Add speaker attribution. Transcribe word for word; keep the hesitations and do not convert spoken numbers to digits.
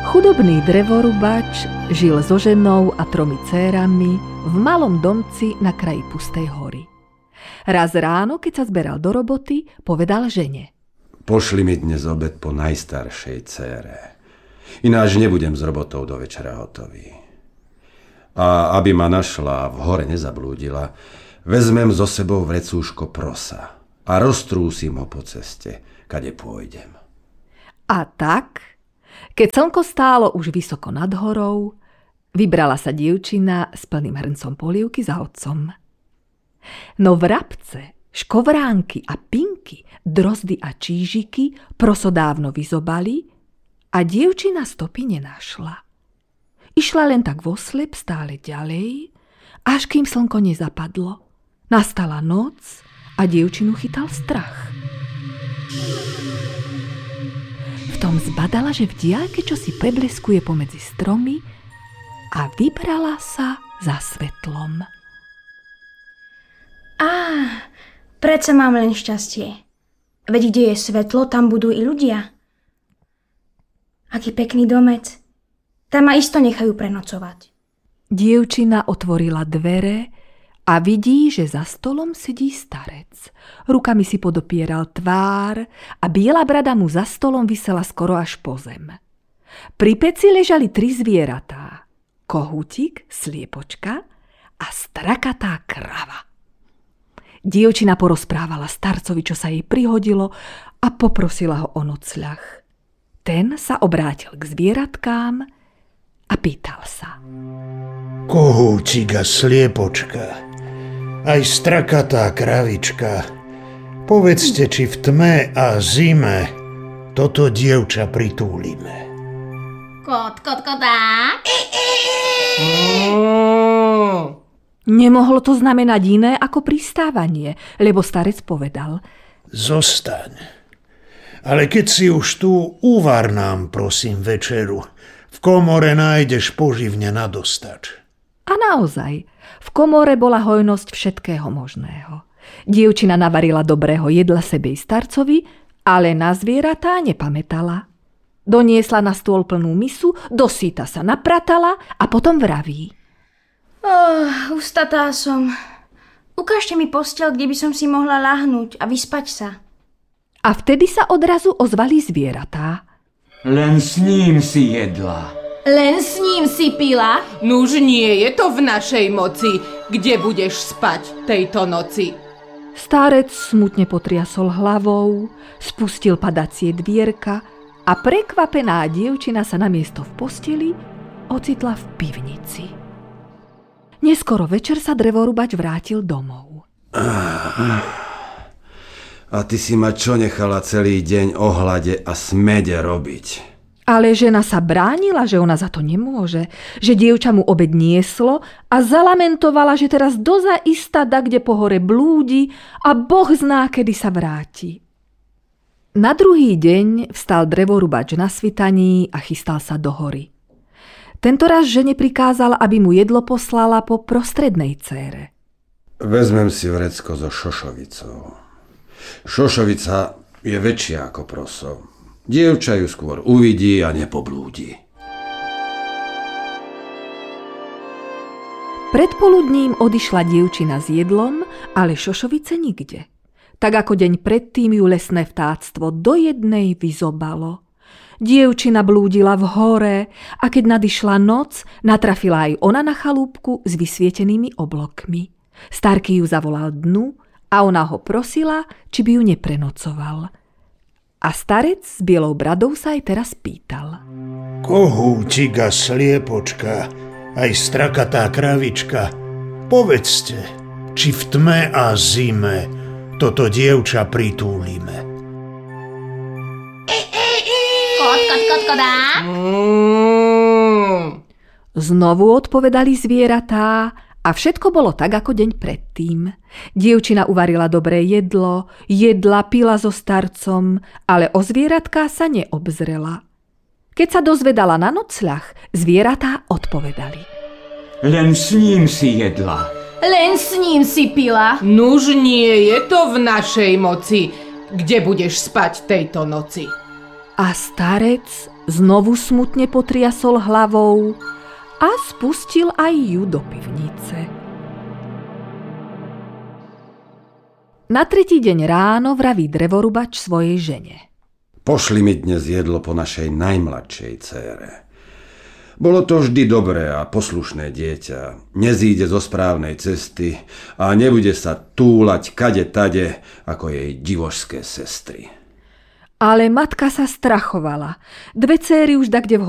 Speaker 1: Chudobný drevorubač žil so ženou a tromi dcérami v malom domci na kraji pustej hory. Raz ráno, keď sa zberal do roboty, povedal žene:
Speaker 2: Pošli mi dnes obed po najstaršej dcére. Ináč nebudem s robotou do večera hotový. A aby ma našla a v hore nezablúdila, vezmem so sebou vrecúško prosa a roztrúsim ho po ceste, kade pôjdem.
Speaker 1: A tak, keď slnko stálo už vysoko nad horou, vybrala sa dievčina s plným hrncom polievky za otcom. No vrabce, škovránky a pinky, drozdy a čížiky proso dávno vyzobali a dievčina stopy nenašla. Išla len tak voslep stále ďalej, až kým slnko nezapadlo. Nastala noc a dievčinu chytal strach. V tom zbadala, že v diaľke čosi prebleskuje pomedzi stromy a vybrala sa za svetlom.
Speaker 3: Á, predsa mám len šťastie. Veď kde je svetlo, tam budú i ľudia. Aký pekný domec. Tam ma isto nechajú prenocovať.
Speaker 1: Dievčina otvorila dvere a vidí, že za stolom sedí starec. Rukami si podopieral tvár a biela brada mu za stolom visela skoro až po zem. Pri peci ležali tri zvieratá. Kohútik, sliepočka a strakatá krava. Dievčina porozprávala starcovi, čo sa jej prihodilo, a poprosila ho o nocľah. Ten sa obrátil k zvieratkám a pýtal sa:
Speaker 4: Kohútik a sliepočka, aj strakatá kravička, povedzte, či v tme a zime toto dievča pritúlime.
Speaker 5: Kot, kot, kodák.
Speaker 1: Nemohlo to znamenať iné ako pristávanie, lebo starec povedal:
Speaker 4: Zostaň, ale keď si už tu, uvar nám, prosím, večeru. V komore nájdeš poživne nadostač.
Speaker 1: A naozaj, v komore bola hojnosť všetkého možného. Dievčina navarila dobrého jedla sebe i starcovi, ale na zvieratá nepamätala. Doniesla na stôl plnú misu, dosýta sa napratala a potom vraví:
Speaker 3: Oh, ustatá som. Ukážte mi posteľ, kde by som si mohla ľahnúť a vyspať sa.
Speaker 1: A vtedy sa odrazu ozvali zvieratá.
Speaker 6: Len s ním si jedla.
Speaker 5: Len s ním si pila?
Speaker 7: Nuž nie je to v našej moci. Kde budeš spať tejto noci?
Speaker 1: Starec smutne potriasol hlavou, spustil padacie dvierka a prekvapená dievčina sa namiesto v posteli ocitla v pivnici. Neskoro večer sa drevorubač vrátil domov.
Speaker 2: A ty si ma čo nechala celý deň o hlade a smede robiť?
Speaker 1: Ale žena sa bránila, že ona za to nemôže, že dievča mu obed nieslo a zalamentovala, že teraz dozaista da kde po hore blúdi a Boh zná, kedy sa vráti. Na druhý deň vstal drevorubač na svitaní a chystal sa do hory. Tentoraz žene prikázal, aby mu jedlo poslala po prostrednej dcére.
Speaker 2: Vezmem si vrecko so šošovicou. Šošovica je väčšia ako proso. Dievča ju skôr uvidí a nepoblúdi.
Speaker 1: Predpoludním odišla dievčina s jedlom, ale šošovice nikde. Tak ako deň predtým ju lesné vtáctvo do jednej vyzobalo. Dievčina blúdila v hore a keď nadišla noc, natrafila aj ona na chalúbku s vysvietenými oblokmi. Starky ju zavolal dnu a ona ho prosila, či by ju neprenocoval. A starec s bielou bradou sa aj teraz pýtal:
Speaker 4: Kohútik a sliepočka, aj strakatá kravička, povedzte, či v tme a zime toto dievča pritúlime.
Speaker 5: Kot, kot, kot, kodák.
Speaker 1: Znovu odpovedali zvieratá a všetko bolo tak, ako deň predtým. Dievčina uvarila dobré jedlo, jedla, pila so starcom, ale o zvieratká sa neobzrela. Keď sa dozvedala na nocľah, zvieratá odpovedali:
Speaker 6: Len s ním si jedla.
Speaker 5: Len s ním si pila?
Speaker 7: Nuž nie je to v našej moci. Kde budeš spať tejto noci?
Speaker 1: A starec Znovu smutne potriasol hlavou a spustil aj ju do pivnice. Na tretí deň ráno vraví drevorubač svojej žene.
Speaker 2: Pošli mi dnes jedlo po našej najmladšej dcére. Bolo to vždy dobré a poslušné dieťa. Nezíde zo správnej cesty a nebude sa túlať kade tade ako jej divožské sestry.
Speaker 1: Ale matka sa strachovala. Dve céry už dakde v